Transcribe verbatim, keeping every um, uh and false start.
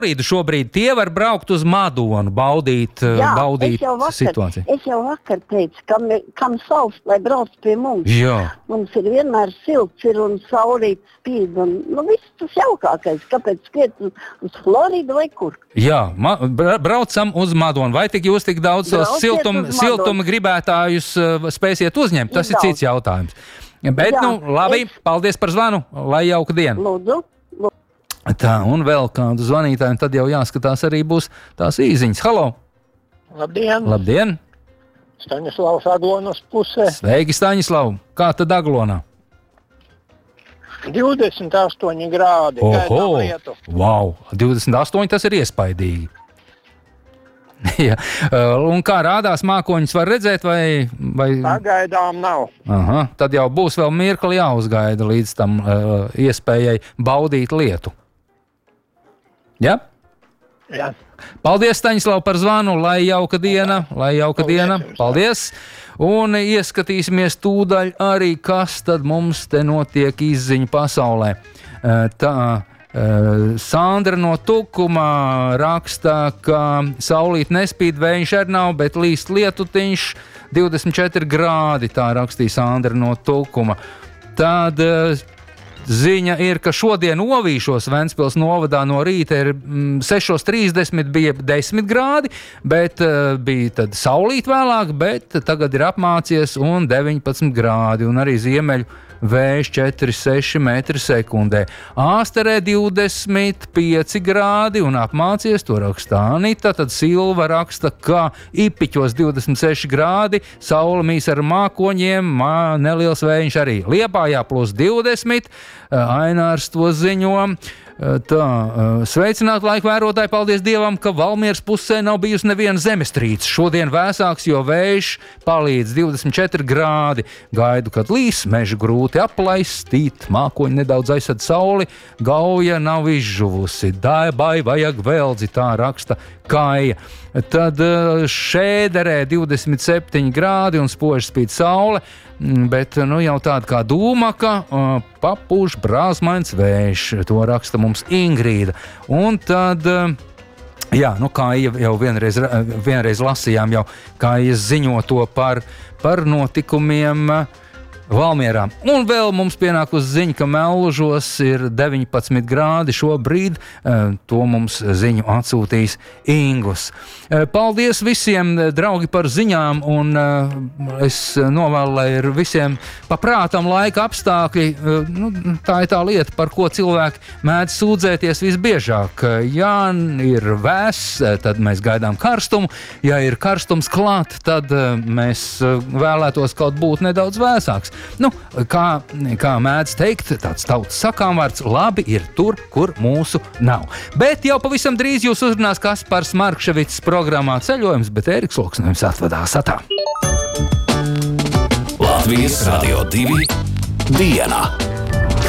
Šobrīd tie var braukt uz Madonu, baudīt, Jā, baudīt es jau vakar, situāciju. Es jau vakar teicu, kam, kam sauc, lai brauc pie mums. Jā. Mums ir vienmēr silts ir un saulīt spīd. Un, nu, viss tas jaukākais. Kāpēc skriet uz, uz Floridu vai kur? Jā, ma, bra, braucam uz Madonu. Vai tik jūs tik daudz siltuma siltum gribētājus uh, spēsiet uzņemt? Tas ir, ir cits jautājums. Bet, Jā, nu, labi, es... paldies par zvanu. Lai jauka diena. Lūdzu. Tā, un vēl kādu zvanītāju, tad jau jāskatās arī būs tās īziņas. Halo! Labdien! Labdien! Staņislavs Aglonas pusē. Sveiki, Staņislav! Kā tad Aglonā? divdesmit astoņi grādi. Oho! Wow! divdesmit astoņi tas ir iespaidīgi. Jā. Un kā rādās mākoņus var redzēt vai... vai... Pagaidām nav. Aha, tad jau būs vēl mirkli jāuzgaida līdz tam uh, iespējai baudīt lietu. Ja? Jā. Paldies, Staņislav, par zvanu, lai jauka diena, lai jauka Paldies diena. jums. Paldies! Un ieskatīsimies tūdaļ arī, kas tad mums te notiek izziņu pasaulē. Tā, Sandra no Tukuma raksta, ka saulīt nespīd, vējš arī nav, bet līst lietutiņš, divdesmit četri grādi, tā rakstīja Sandra no Tukuma. Tad ziņa ir, ka šodien Ovīšos Ventspils novadā no rīta ir mm, sešos trīsdesmit bija desmit grādi, bet uh, bija tad saulīt vēlāk, bet tagad ir apmācies un deviņpadsmit grādi un arī ziemeļu vējš četri seši metri sekundē. Āsterē divdesmit pieci grādi un apmācies, to raksta Anita, tad Silva raksta, ka Ipiķos divdesmit seši grādi, saule mīs ar mākoņiem, mā, neliels vējš arī. Liepājā plus divdesmit, Ainārs to ziņo. Tā, sveicināt laika vērotāji, paldies Dievam, ka Valmieras pusē nav bijusi neviena zemestrīce. Šodien vēsāks, jo vējš palīdz divdesmit četri grādi. Gaidu, kad līs, mežu grūti aplaistīt, mākoņi nedaudz aizsad sauli, gauja nav izžuvusi. Daibai vajag veldzi, tā raksta Kaija. Tad Šēderē divdesmit septiņi grādi un spoži spīd saule, bet nu jau tāda kā dūmaka, papūž brāzmains vējš, to raksta mums Ingrīda. Un tad, jā, nu kā jau vienreiz, vienreiz lasījām, jau kā ziņo to par, par notikumiem Valmierā. Un vēl mums pienākus ziņa, ka Mellužos ir deviņpadsmit grādi šobrīd. To mums ziņu atsūtīs Ingus. Paldies visiem, draugi, par ziņām, un es novēlu, lai ir visiem paprātam laika apstākļi. Nu, tā ir tā lieta, par ko cilvēki mēdz sūdzēties visbiežāk. Ja ir vēss, tad mēs gaidām karstumu. Ja ir karstums klāt, tad mēs vēlētos kaut būt nedaudz vēsāks. Nu, kā, kā mēdz teikt, tāds tautas sakāmvārds, labi ir tur, kur mūsu nav. Bet jau pavisam drīz jūs uzrunās Kaspars Markševics programmā Ceļojums, bet Ēriks Loks no jums atvadās atā. Latvijas Radio divi diena.